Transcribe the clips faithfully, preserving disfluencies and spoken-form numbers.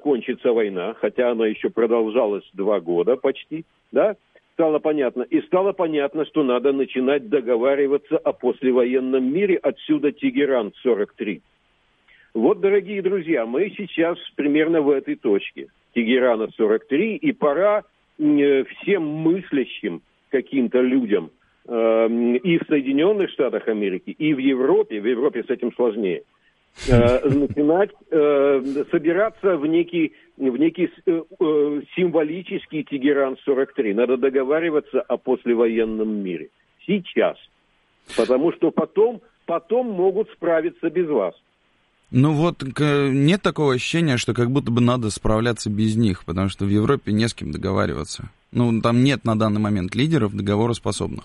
закончится война, хотя она еще продолжалась два года почти, да, стало понятно. И стало понятно, что надо начинать договариваться о послевоенном мире, отсюда Тегеран сорок три. Вот, дорогие друзья, мы сейчас примерно в этой точке. Тегерана сорок три, и пора э, всем мыслящим каким-то людям э, и в Соединенных Штатах Америки, и в Европе, в Европе с этим сложнее, э, начинать э, собираться в некий, в некий э, э, символический Тегеран сорок три. Надо договариваться о послевоенном мире. Сейчас. Потому что потом, потом могут справиться без вас. Ну вот, нет такого ощущения, что как будто бы надо справляться без них, потому что в Европе не с кем договариваться. Ну, там нет на данный момент лидеров договороспособных.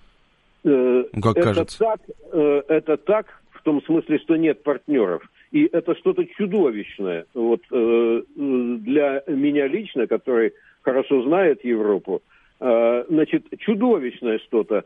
Э, ну, как это кажется. Так, э, это так, в том смысле, что нет партнеров. И это что-то чудовищное. Вот э, для меня лично, который хорошо знает Европу, значит, чудовищное что-то.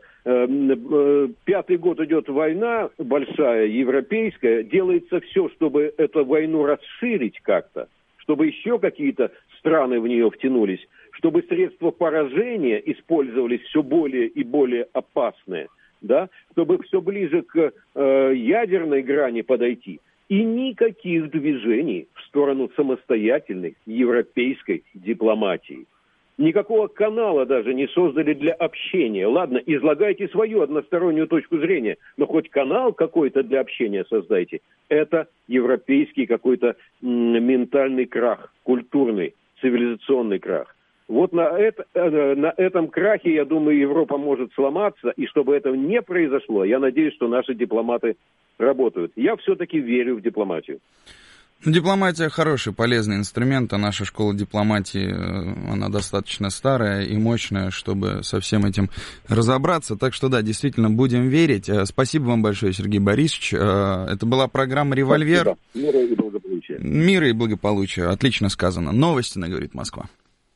Пятый год идет война большая, европейская. Делается все, чтобы эту войну расширить как-то, чтобы еще какие-то страны в нее втянулись, чтобы средства поражения использовались все более и более опасные, да, чтобы все ближе к э, ядерной грани подойти. И никаких движений в сторону самостоятельной европейской дипломатии. Никакого канала даже не создали для общения. Ладно, излагайте свою одностороннюю точку зрения, но хоть канал какой-то для общения создайте. Это европейский какой-то м- ментальный крах, культурный, цивилизационный крах. Вот на, это, э, на этом крахе, я думаю, Европа может сломаться. И чтобы этого не произошло, я надеюсь, что наши дипломаты работают. Я все-таки верю в дипломатию. Дипломатия хороший, полезный инструмент, а наша школа дипломатии, она достаточно старая и мощная, чтобы со всем этим разобраться. Так что да, действительно, будем верить. Спасибо вам большое, Сергей Борисович. Это была программа «Револьвер». Спасибо. Мира и благополучия. Мира и благополучия. Отлично сказано. Новости на «Говорит Москва».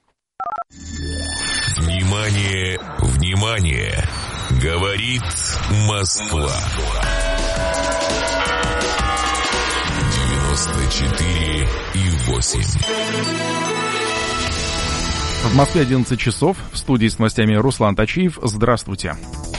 Внимание, внимание! Говорит Москва. девяносто четыре и восемь. В Москве одиннадцать часов. В студии с новостями Руслан Тачиев. Здравствуйте.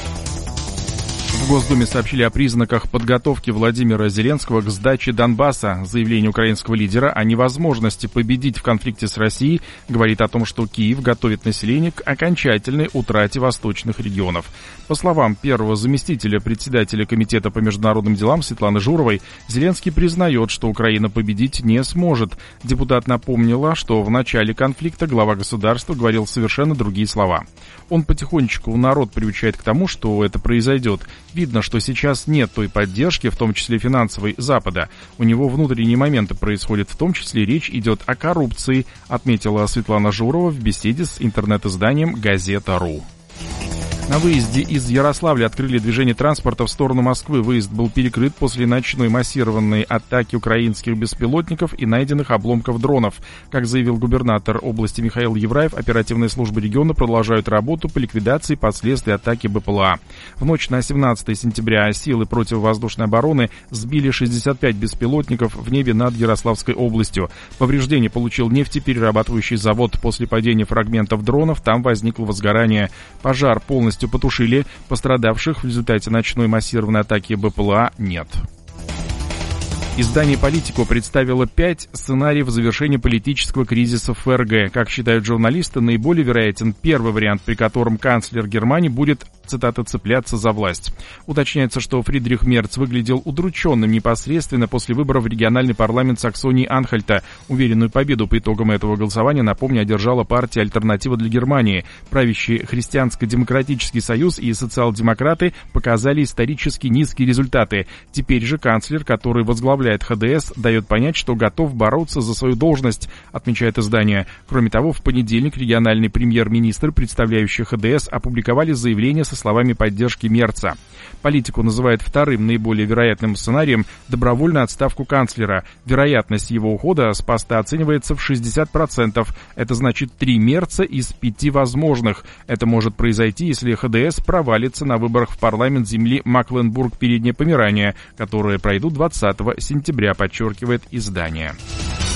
В Госдуме сообщили о признаках подготовки Владимира Зеленского к сдаче Донбасса. Заявление украинского лидера о невозможности победить в конфликте с Россией говорит о том, что Киев готовит население к окончательной утрате восточных регионов. По словам первого заместителя председателя Комитета по международным делам Светланы Журовой, Зеленский признает, что Украина победить не сможет. Депутат напомнила, что в начале конфликта глава государства говорил совершенно другие слова. Он потихонечку народ приучает к тому, что это произойдет. Видно, что сейчас нет той поддержки, в том числе финансовой, Запада. У него внутренние моменты происходят, в том числе речь идет о коррупции, отметила Светлана Журова в беседе с интернет-изданием «Газета.ру». На выезде из Ярославля открыли движение транспорта в сторону Москвы. Выезд был перекрыт после ночной массированной атаки украинских беспилотников и найденных обломков дронов. Как заявил губернатор области Михаил Евраев, оперативные службы региона продолжают работу по ликвидации последствий атаки БПЛА. В ночь на семнадцатое сентября силы противовоздушной обороны сбили шестьдесят пять беспилотников в небе над Ярославской областью. Повреждение получил нефтеперерабатывающий завод. После падения фрагментов дронов там возникло возгорание. Пожар полностью потушили, пострадавших в результате ночной массированной атаки БПЛА нет. Издание «Политико» представило пять сценариев завершения политического кризиса в ФРГ. Как считают журналисты, наиболее вероятен первый вариант, при котором канцлер Германии будет, цитата, «цепляться за власть». Уточняется, что Фридрих Мерц выглядел удрученным непосредственно после выборов в региональный парламент Саксонии-Анхальта. Уверенную победу по итогам этого голосования, напомню, одержала партия «Альтернатива для Германии». Правящий Христианско-демократический союз и социал-демократы показали исторически низкие результаты. Теперь же канцлер, который возглавляет ХДС, дает понять, что готов бороться за свою должность, отмечает издание. Кроме того, в понедельник региональный премьер-министр, представляющий ХДС, опубликовали заявление со словами поддержки Мерца. «Политику» называет вторым наиболее вероятным сценарием добровольную отставку канцлера. Вероятность его ухода с поста оценивается в шестьдесят процентов. Это значит три Мерца из пяти возможных. Это может произойти, если ХДС провалится на выборах в парламент земли Макленбург-Переднее Померание, которые пройдут двадцатого сентября, подчеркивает издание.